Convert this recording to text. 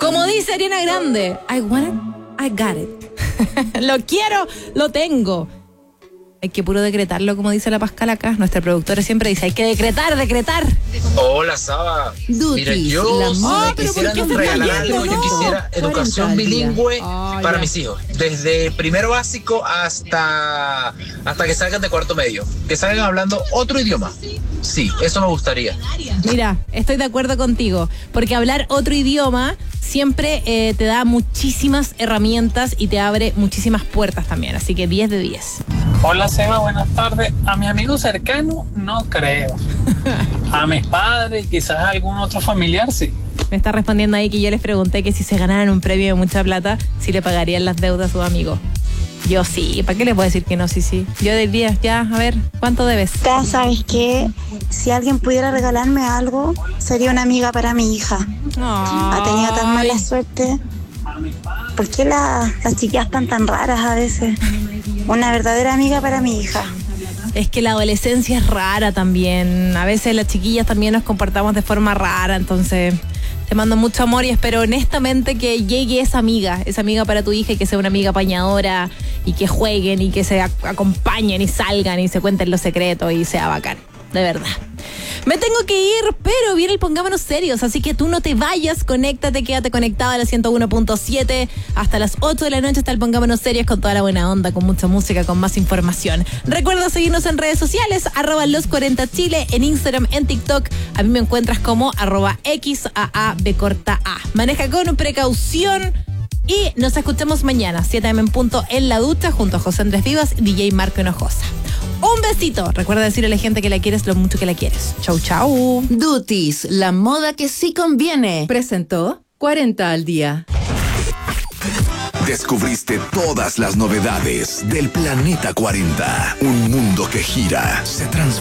Como dice Ariana Grande, I want it, I got it. Lo quiero, lo tengo. Hay que puro decretarlo, como dice la Pascal acá. Nuestra productora siempre dice, hay que decretar. Hola, Saba. Mira, yo quisiera regalar algo. Yo quisiera educación bilingüe para mis hijos. Desde primero básico hasta que salgan de cuarto medio. Que salgan hablando otro idioma. Sí, eso me gustaría. Mira, estoy de acuerdo contigo. Porque hablar otro idioma siempre te da muchísimas herramientas y te abre muchísimas puertas también. Así que 10 de 10. Hola Seba, buenas tardes. A mi amigo cercano no creo. A mis padres, quizás a algún otro familiar sí. Me está respondiendo ahí que yo les pregunté que si se ganaran un premio de mucha plata, si le pagarían las deudas a sus amigos. Yo sí, ¿para qué les puedo decir que no? Sí. Yo diría, ya, a ver, ¿cuánto debes? Ya sabes que si alguien pudiera regalarme algo, sería una amiga para mi hija. Ha tenido tan mala suerte. ¿Por qué las chiquillas están tan raras a veces? Una verdadera amiga para mi hija. Es que la adolescencia es rara también. A veces las chiquillas también nos comportamos de forma rara, entonces te mando mucho amor y espero honestamente que llegue esa amiga para tu hija y que sea una amiga apañadora y que jueguen y que se acompañen y salgan y se cuenten los secretos y sea bacán, de verdad. Me tengo que ir, pero viene el Pongámonos Serios, así que tú no te vayas, conéctate, quédate conectado a la 101.7. Hasta las 8 de la noche está el Pongámonos Serios con toda la buena onda, con mucha música, con más información. Recuerda seguirnos en redes sociales, @los40chile, en Instagram, en TikTok. A mí me encuentras como @XAABA. Maneja con precaución y nos escuchamos mañana, 7 a.m. en punto, en La Ducha, junto a José Andrés Vivas y DJ Marco Hinojosa. Un besito. Recuerda decirle a la gente que la quieres lo mucho que la quieres. Chau, chau. Dutis, la moda que sí conviene. Presentó 40 al día. Descubriste todas las novedades del Planeta 40. Un mundo que gira, se transforma.